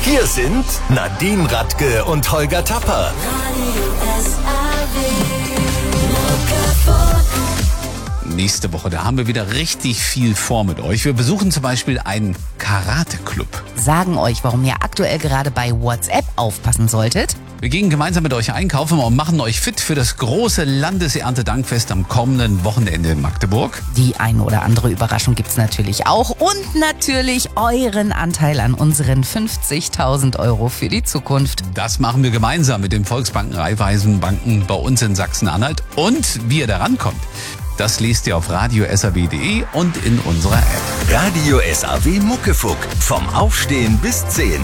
Hier sind Nadine Radke und Holger Tapper. Nächste Woche, da haben wir wieder richtig viel vor mit euch. Wir besuchen zum Beispiel einen Karate-Club. Sagen euch, warum ihr aktuell gerade bei WhatsApp aufpassen solltet. Wir gehen gemeinsam mit euch einkaufen und machen euch fit für das große Landeserntedankfest am kommenden Wochenende in Magdeburg. Die ein oder andere Überraschung gibt's natürlich auch. Und natürlich euren Anteil an unseren 50.000 Euro für die Zukunft. Das machen wir gemeinsam mit den Volksbanken, Raiffeisenbanken bei uns in Sachsen-Anhalt. Und wie ihr da rankommt, das lest ihr auf radio.saw.de und in unserer App. Radio SAW Muckefuck. Vom Aufstehen bis 10.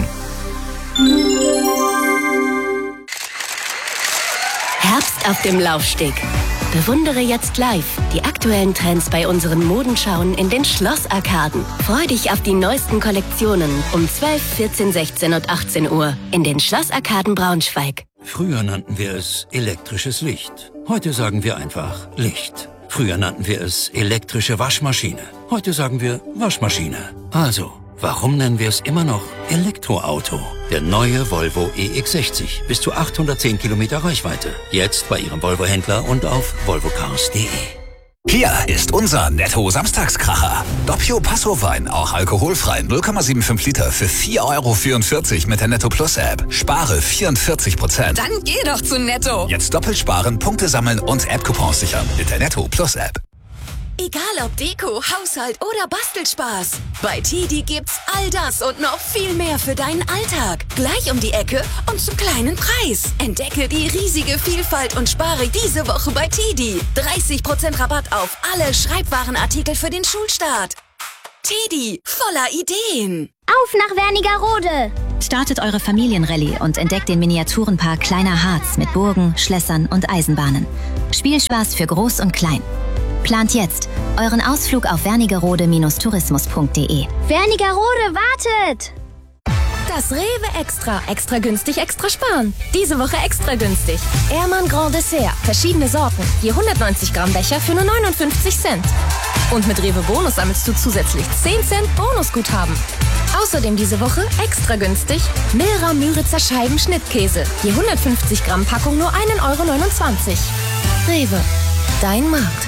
Herbst auf dem Laufsteg. Bewundere jetzt live die aktuellen Trends bei unseren Modenschauen in den Schlossarkaden. Freu dich auf die neuesten Kollektionen um 12, 14, 16 und 18 Uhr in den Schlossarkaden Braunschweig. Früher nannten wir es elektrisches Licht. Heute sagen wir einfach Licht. Früher nannten wir es elektrische Waschmaschine. Heute sagen wir Waschmaschine. Also, warum nennen wir es immer noch Elektroauto? Der neue Volvo EX60. Bis zu 810 Kilometer Reichweite. Jetzt bei Ihrem Volvo-Händler und auf volvocars.de. Hier ist unser Netto-Samstagskracher. Doppio Passo-Wein, auch alkoholfrei, 0,75 Liter für 4,44 € mit der Netto Plus App. Spare 44%. Dann geh doch zu Netto. Jetzt doppelt sparen, Punkte sammeln und App-Coupons sichern mit der Netto Plus App. Egal ob Deko, Haushalt oder Bastelspaß. Bei TiDi gibt's all das und noch viel mehr für deinen Alltag. Gleich um die Ecke und zum kleinen Preis. Entdecke die riesige Vielfalt und spare diese Woche bei TiDi. 30% Rabatt auf alle Schreibwarenartikel für den Schulstart. TiDi, voller Ideen. Auf nach Wernigerode! Startet eure Familienrallye und entdeckt den Miniaturenpark Kleiner Harz mit Burgen, Schlössern und Eisenbahnen. Spielspaß für Groß und Klein. Plant jetzt euren Ausflug auf wernigerode-tourismus.de. Wernigerode wartet! Das Rewe Extra. Extra günstig, extra sparen. Diese Woche extra günstig. Ehrmann Grand Dessert. Verschiedene Sorten. Je 190 Gramm Becher für nur 59 Cent. Und mit Rewe Bonus sammelst du zusätzlich 10 Cent Bonusguthaben. Außerdem diese Woche extra günstig Milra Müritzer Scheiben Schnittkäse. Je 150 Gramm Packung nur 1,29 €. Rewe. Dein Markt.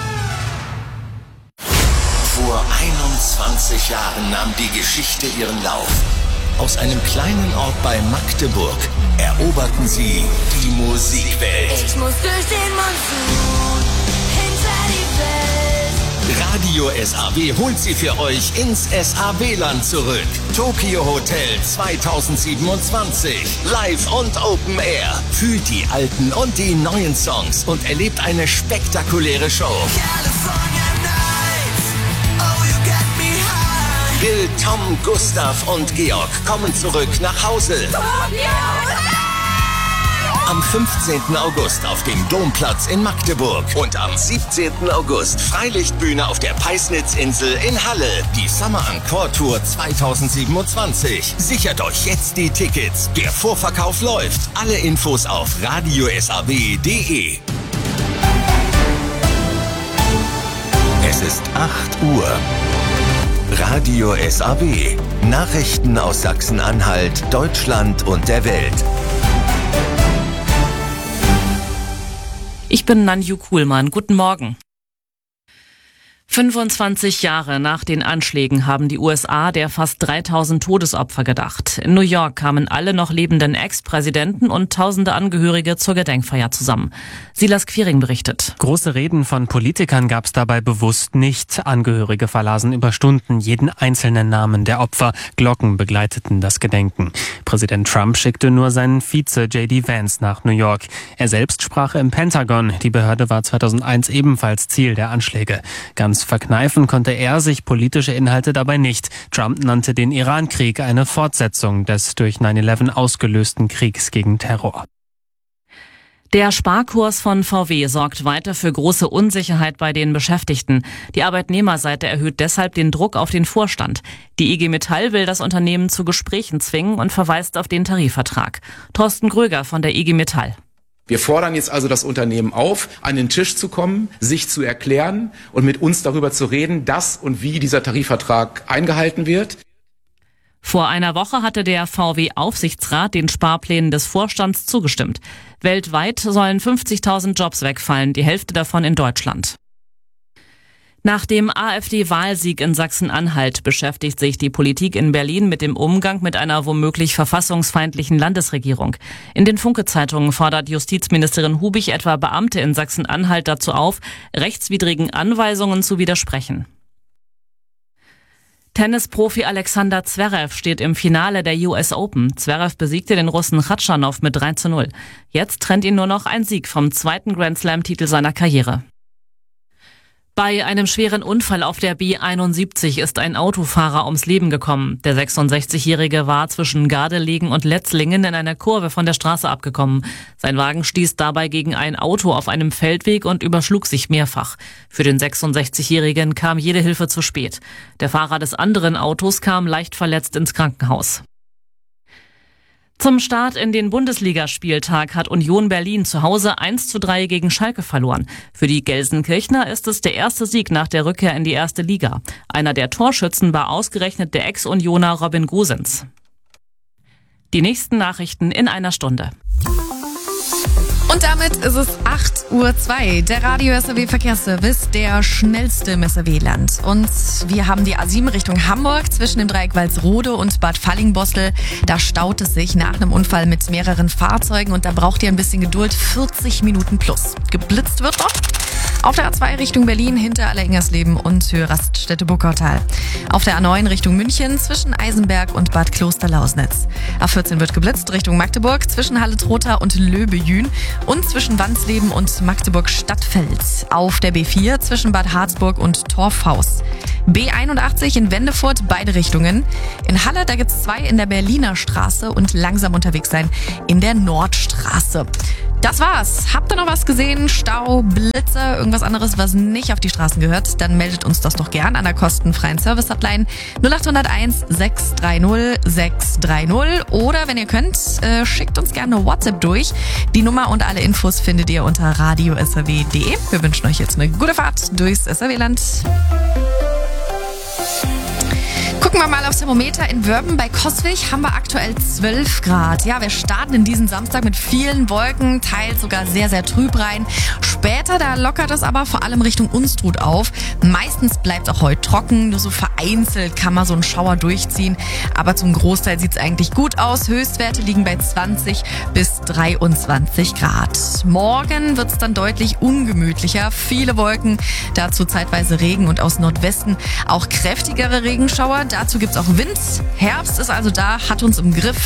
Vor 21 Jahren nahm die Geschichte ihren Lauf. Aus einem kleinen Ort bei Magdeburg eroberten sie die Musikwelt. Ich muss durch den Monsun hinter die Welt. Radio SAW holt sie für euch ins SAW-Land zurück. Tokyo Hotel 2027. Live und Open Air. Fühlt die alten und die neuen Songs und erlebt eine spektakuläre Show. Bill, Tom, Gustav und Georg kommen zurück nach Hause. Am 15. August auf dem Domplatz in Magdeburg und am 17. August Freilichtbühne auf der Peisnitzinsel in Halle. Die Summer Encore Tour 2027. Sichert euch jetzt die Tickets. Der Vorverkauf läuft. Alle Infos auf radiosaw.de. Es ist 8 Uhr. Radio SAW. Nachrichten aus Sachsen-Anhalt, Deutschland und der Welt. Ich bin Nanju Kuhlmann. Guten Morgen. 25 Jahre nach den Anschlägen haben die USA der fast 3000 Todesopfer gedacht. In New York kamen alle noch lebenden Ex-Präsidenten und tausende Angehörige zur Gedenkfeier zusammen. Silas Quiring berichtet. Große Reden von Politikern gab es dabei bewusst nicht. Angehörige verlasen über Stunden jeden einzelnen Namen der Opfer. Glocken begleiteten das Gedenken. Präsident Trump schickte nur seinen Vize J.D. Vance nach New York. Er selbst sprach im Pentagon. Die Behörde war 2001 ebenfalls Ziel der Anschläge. Ganz verkneifen konnte er sich politische Inhalte dabei nicht. Trump nannte den Irankrieg eine Fortsetzung des durch 9/11 ausgelösten Kriegs gegen Terror. Der Sparkurs von VW sorgt weiter für große Unsicherheit bei den Beschäftigten. Die Arbeitnehmerseite erhöht deshalb den Druck auf den Vorstand. Die IG Metall will das Unternehmen zu Gesprächen zwingen und verweist auf den Tarifvertrag. Thorsten Gröger von der IG Metall. Wir fordern jetzt also das Unternehmen auf, an den Tisch zu kommen, sich zu erklären und mit uns darüber zu reden, dass und wie dieser Tarifvertrag eingehalten wird. Vor einer Woche hatte der VW-Aufsichtsrat den Sparplänen des Vorstands zugestimmt. Weltweit sollen 50.000 Jobs wegfallen, die Hälfte davon in Deutschland. Nach dem AfD-Wahlsieg in Sachsen-Anhalt beschäftigt sich die Politik in Berlin mit dem Umgang mit einer womöglich verfassungsfeindlichen Landesregierung. In den Funke-Zeitungen fordert Justizministerin Hubig etwa Beamte in Sachsen-Anhalt dazu auf, rechtswidrigen Anweisungen zu widersprechen. Tennisprofi Alexander Zverev steht im Finale der US Open. Zverev besiegte den Russen Khachanov mit 3:0. Jetzt trennt ihn nur noch ein Sieg vom zweiten Grand-Slam-Titel seiner Karriere. Bei einem schweren Unfall auf der B71 ist ein Autofahrer ums Leben gekommen. Der 66-Jährige war zwischen Gardelegen und Letzlingen in einer Kurve von der Straße abgekommen. Sein Wagen stieß dabei gegen ein Auto auf einem Feldweg und überschlug sich mehrfach. Für den 66-Jährigen kam jede Hilfe zu spät. Der Fahrer des anderen Autos kam leicht verletzt ins Krankenhaus. Zum Start in den Bundesligaspieltag hat Union Berlin zu Hause 1:3 gegen Schalke verloren. Für die Gelsenkirchner ist es der erste Sieg nach der Rückkehr in die erste Liga. Einer der Torschützen war ausgerechnet der Ex-Unioner Robin Gosens. Die nächsten Nachrichten in einer Stunde. Und damit ist es 8:02 Uhr. Der Radio SAW Verkehrsservice, der schnellste im SAW-Land. Und wir haben die A7 Richtung Hamburg zwischen dem Dreieck Walsrode und Bad Fallingbostel. Da staut es sich nach einem Unfall mit mehreren Fahrzeugen und da braucht ihr ein bisschen Geduld. 40 Minuten plus. Geblitzt wird noch. Auf der A2 Richtung Berlin hinter Allerengersleben und Höhe Raststätte-Buckautal. Auf der A9 Richtung München zwischen Eisenberg und Bad Kloster-Lausnitz. A14 wird geblitzt Richtung Magdeburg zwischen Halle-Trotha und Löbejün und zwischen Wandsleben und Magdeburg-Stadtfeld. Auf der B4 zwischen Bad Harzburg und Torfhaus. B81 in Wendefurt, beide Richtungen. In Halle, da gibt's 2 in der Berliner Straße und langsam unterwegs sein in der Nordstraße. Das war's. Habt ihr noch was gesehen? Stau, Blitze, irgendwas anderes, was nicht auf die Straßen gehört? Dann meldet uns das doch gern an der kostenfreien Service-Hotline 0801 630 630. Oder wenn ihr könnt, schickt uns gerne eine WhatsApp durch. Die Nummer und alle Infos findet ihr unter radio-saw.de. Wir wünschen euch jetzt eine gute Fahrt durchs SAW-Land. Gucken wir mal aufs Thermometer. In Wörben bei Coswig haben wir aktuell 12 Grad. Ja, wir starten in diesen Samstag mit vielen Wolken, teils sogar sehr, sehr trüb rein. Später, da lockert es aber vor allem Richtung Unstrut auf. Meistens bleibt auch heute trocken, nur so vereinzelt kann man so einen Schauer durchziehen. Aber zum Großteil sieht es eigentlich gut aus. Höchstwerte liegen bei 20 bis 23 Grad. Morgen wird es dann deutlich ungemütlicher. Viele Wolken, dazu zeitweise Regen und aus Nordwesten auch kräftigere Regenschauer. Dazu gibt's auch Wind. Herbst ist also da, hat uns im Griff.